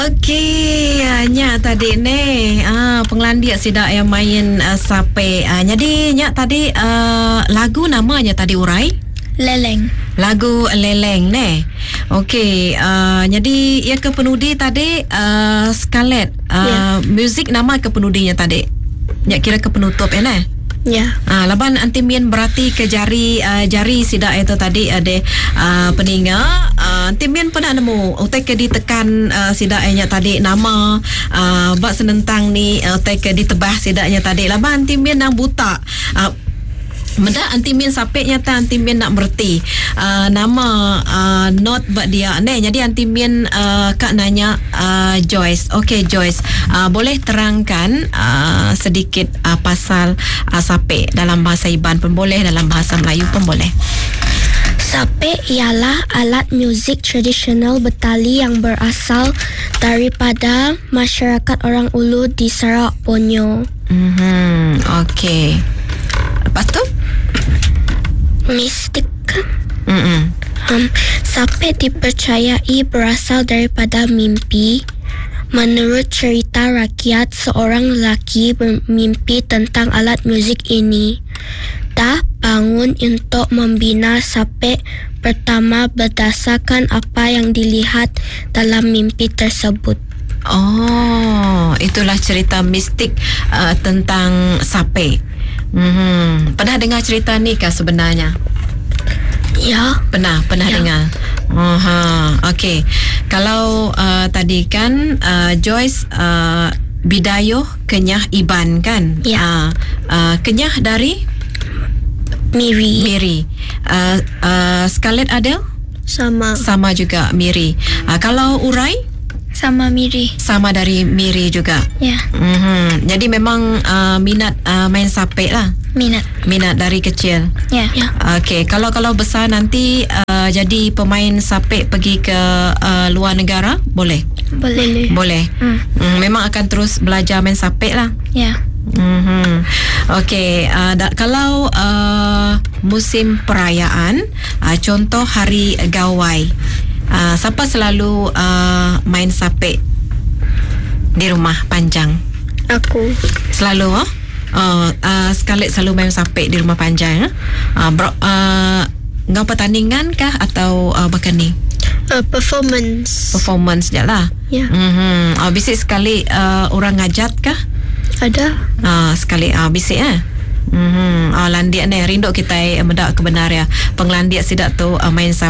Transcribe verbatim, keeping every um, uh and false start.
Okey, Nyak tadi ni ah, penglandia sidak yang main uh, sape. Ah, jadi Nyak tadi uh, lagu namanya tadi urai? Leleng. Lagu Leleng ni. Okey, uh, jadi ia ke penudi tadi uh, Scarlett. Uh, yeah. Muzik nama ke penudinya tadi? Nyak kira ke penutup ya ni? Ya. Ah, laban antimin berarti ke jari uh, jari sidak itu tadi ada uh, peninga. Uh, antimin pernah nemu utai ke ditekan uh, sidaknya tadi nama uh, bak senentang ni uh, utai ke ditebah sidaknya tadi. Laban antimin nang buta. Uh, Menda antimin sampai nyata antimin nak berti uh, nama uh, not buat dia ni. Jadi antimin uh, kak nanya uh, Joyce. Okey Joyce, uh, boleh terangkan uh, sedikit uh, pasal uh, sape dalam bahasa Iban pun boleh, dalam bahasa Melayu pun boleh. Sape ialah alat muzik tradisional Betali yang berasal daripada masyarakat orang Ulu di Sarawak Borneo. Mhm, okey. Lepas tu? Mistik. Mm-mm. Um, sape dipercayai berasal daripada mimpi. Menurut cerita rakyat, seorang lelaki bermimpi tentang alat muzik ini. Dah bangun untuk membina sape pertama berdasarkan apa yang dilihat dalam mimpi tersebut. Oh, itulah cerita mistik uh, tentang sape. Hmm, pernah dengar cerita ni kah sebenarnya? Ya. Pernah, pernah ya. dengar. Aha, okey. Kalau uh, tadi kan uh, Joyce uh, bidayuh kenyah Iban kan? Ya. Uh, uh, kenyah dari Miri. Miri. Uh, uh, Scarlett Adele? Sama. Sama juga Miri. Uh, kalau urai? Sama Miri. Sama dari Miri juga. Ya. Mm-hmm. Jadi memang uh, minat uh, main sape lah. Minat. Minat dari kecil. Ya. ya. Okey, kalau kalau besar nanti uh, jadi pemain sape pergi ke uh, luar negara, boleh? Boleh. Boleh. Hmm. Mm, memang akan terus belajar main sape lah. Ya. Mm-hmm. Okey, uh, da- kalau uh, musim perayaan, uh, contoh hari Gawai. Uh, siapa selalu uh, main sape di rumah Panjang? Aku. Selalu oh? Uh, uh, Scarlett selalu main sape di rumah Panjang. Eh? Uh, bro, uh, ngau pertandingan kah atau uh, bahkan ni? Uh, performance. Performance je lah. Ya. Mm-hmm. Uh, bisik sekali uh, orang ngajat kah? Ada. Uh, sekali uh, bisik eh. Mm-hmm. Uh, landiak ni rindu kita eh, medak kebenar ya. Penglandiak sidak tu uh, main sape.